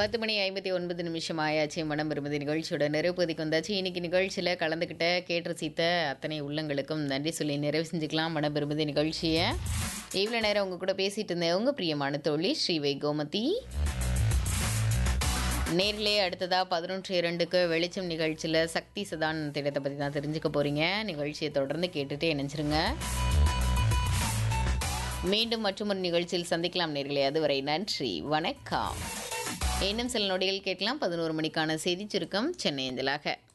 10:59 ஆயாச்சு. மனம் விரும்புதி நிகழ்ச்சியோட நிறைவு பகுதிக்கு வந்தாச்சு. இன்னைக்கு நிகழ்ச்சியில் கலந்துக்கிட்ட கேட்டு ரசித்த அத்தனை உள்ளங்களுக்கும் நன்றி சொல்லி நிறைவு செஞ்சுக்கலாம் மனம் விரும்புதி நிகழ்ச்சியை. இவ்வளோ நேரம் உங்கள் கூட பேசிகிட்டு இருந்தேன் உங்கள் பிரியமான தோழி ஸ்ரீவை கோமதி. நேரிலே அடுத்ததாக 11:02க்கு வெளிச்சம் நிகழ்ச்சியில் சக்தி சதான் திட்டத்தை பற்றி தான் தெரிஞ்சுக்க போகிறீங்க. நிகழ்ச்சியை தொடர்ந்து கேட்டுகிட்டே இணைஞ்சிருங்க. மீண்டும் மற்றொரு நிகழ்ச்சியில் சந்திக்கலாம் நேர்களே. அதுவரை நன்றி, வணக்கம். இன்னும் சில நொடிகள் கேட்கலாம் 11 மணிக்கான செய்தி சுருக்கம் சென்னை அஞ்சலாக.